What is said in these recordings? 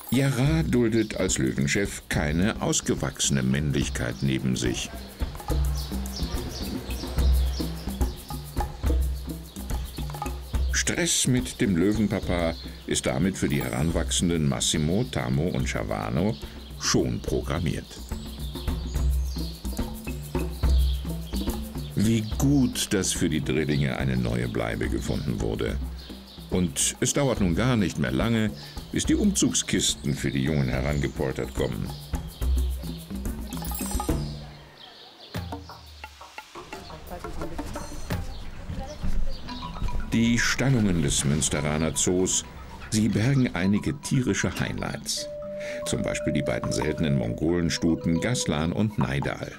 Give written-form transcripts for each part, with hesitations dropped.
Jara duldet als Löwenchef keine ausgewachsene Männlichkeit neben sich. Stress mit dem Löwenpapa ist damit für die heranwachsenden Massimo, Tamo und Chavano schon programmiert. Wie gut, dass für die Drillinge eine neue Bleibe gefunden wurde. Und es dauert nun gar nicht mehr lange, bis die Umzugskisten für die Jungen herangepoltert kommen. Die Stallungen des Münsteraner Zoos, sie bergen einige tierische Highlights. Zum Beispiel die beiden seltenen Mongolenstuten Gaslan und Naidal.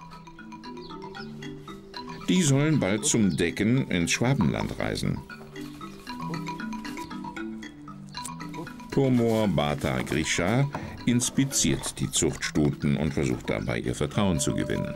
Die sollen bald zum Decken ins Schwabenland reisen. Tomor Bata Grisha inspiziert die Zuchtstuten und versucht dabei, ihr Vertrauen zu gewinnen.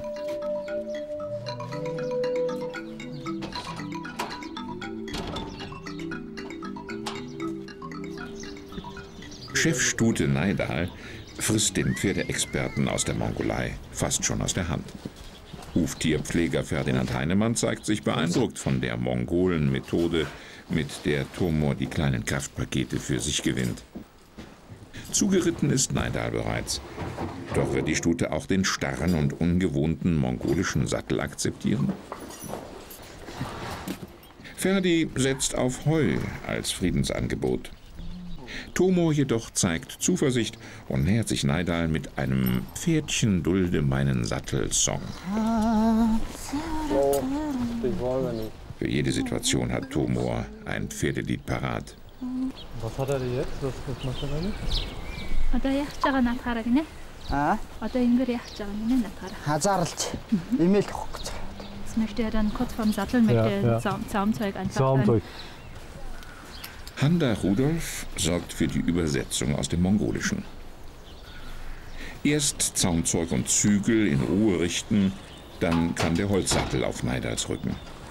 Chefstute Naidal frisst den Pferdeexperten aus der Mongolei fast schon aus der Hand. Huftierpfleger Ferdinand Heinemann zeigt sich beeindruckt von der Mongolen-Methode, mit der Tomor die kleinen Kraftpakete für sich gewinnt. Zugeritten ist Naidal bereits. Doch wird die Stute auch den starren und ungewohnten mongolischen Sattel akzeptieren? Ferdi setzt auf Heu als Friedensangebot. Tomor jedoch zeigt Zuversicht und nähert sich Naidal mit einem Pferdchen dulde meinen Sattel-Song. Für jede Situation hat Tomor ein Pferdelied parat. Was hat er denn jetzt? Was macht er damit? Das möchte er dann kurz vorm Sattel mit dem Zaumzeug einfach. Handa Rudolf sorgt für die Übersetzung aus dem Mongolischen. Erst Zaumzeug und Zügel in Ruhe richten, dann kann der Holzsattel auf Naidals Rücken.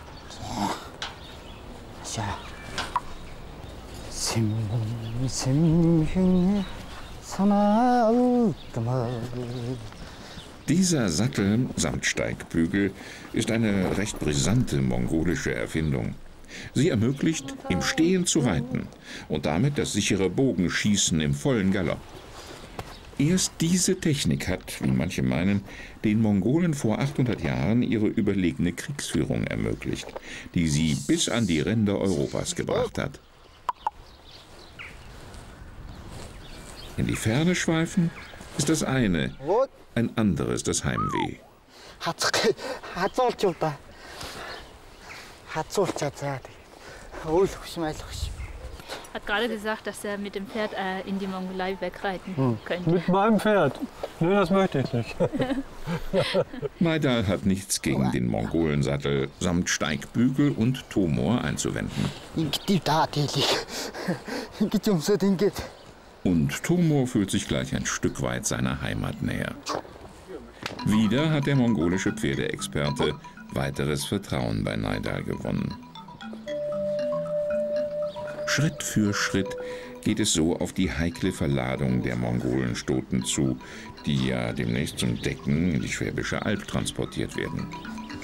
Dieser Sattel samt Steigbügel ist eine recht brisante mongolische Erfindung. Sie ermöglicht, im Stehen zu reiten und damit das sichere Bogenschießen im vollen Galopp. Erst diese Technik hat, wie manche meinen, den Mongolen vor 800 Jahren ihre überlegene Kriegsführung ermöglicht, die sie bis an die Ränder Europas gebracht hat. In die Ferne schweifen ist das eine, ein anderes das Heimweh. Hat gerade gesagt, dass er mit dem Pferd in die Mongolei wegreiten könnte. Mit meinem Pferd? Nee, das möchte ich nicht. Naidal hat nichts gegen den Mongolensattel samt Steigbügel und Tomor einzuwenden. Und Tomor fühlt sich gleich ein Stück weit seiner Heimat näher. Wieder hat der mongolische Pferdeexperte weiteres Vertrauen bei Naidal gewonnen. Schritt für Schritt geht es so auf die heikle Verladung der Mongolenstuten zu, die ja demnächst zum Decken in die Schwäbische Alb transportiert werden.